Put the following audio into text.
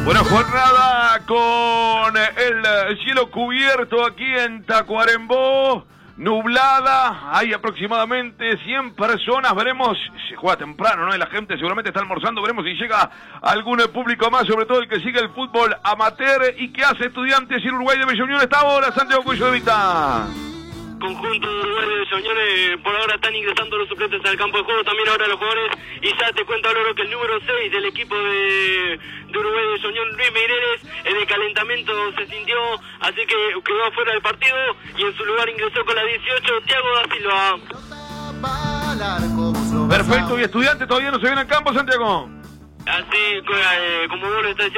Bueno, jornada con el cielo cubierto aquí en Tacuarembó, nublada, hay aproximadamente 100 personas, veremos, se juega temprano, ¿no? Y la gente seguramente está almorzando, veremos si llega algún público más, sobre todo el que sigue el fútbol amateur y que hace Estudiantes y Uruguay de Bella Unión. Esta ahora, Santiago Cuello de Vita. Conjunto de Uruguay de Bella Unión, por ahora están ingresando los suplentes al campo de juego, también ahora los jugadores, y ya te cuento, Loro, que el número 6 del equipo de Uruguay de Bella Unión, Luis Meireles, en el calentamiento se sintió, así que quedó afuera del partido, y en su lugar ingresó con la 18, Thiago da Silva. Perfecto, y Estudiantes todavía no se viene al campo, Santiago. Así, como vos lo estás diciendo,